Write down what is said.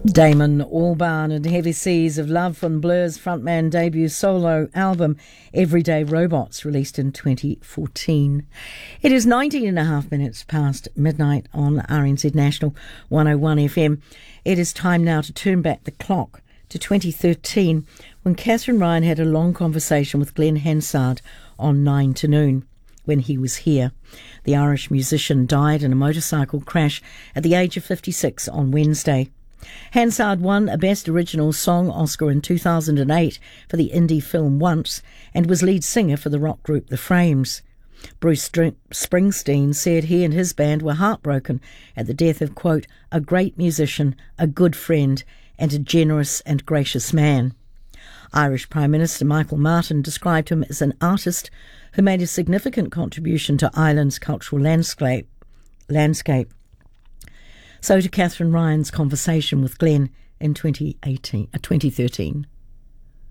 Damon Albarn and Heavy Seas of Love from Blur's frontman debut solo album Everyday Robots, released in 2014. It is 19 and a half minutes past midnight on RNZ National 101 FM. It is time now to turn back the clock to 2013 when Kathryn Ryan had a long conversation with Glenn Hansard on 9 to Noon when he was here. The Irish musician died in a motorcycle crash at the age of 56 on Wednesday. Hansard won a Best Original Song Oscar in 2008 for the indie film Once and was lead singer for the rock group The Frames. Bruce Springsteen said he and his band were heartbroken at the death of, quote, a great musician, a good friend and a generous and gracious man. Irish Prime Minister Michael Martin described him as an artist who made a significant contribution to Ireland's cultural landscape. So to Kathryn Ryan's conversation with Glenn in 2013.